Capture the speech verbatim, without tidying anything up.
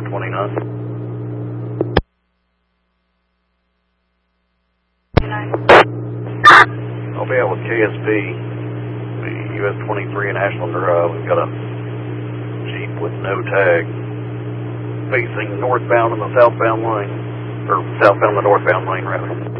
twenty-nine. I'll be out with K S P, the U S twenty-three in Ashland Drive. We've got a Jeep with no tag facing northbound in the southbound lane, or southbound in the northbound lane, rather.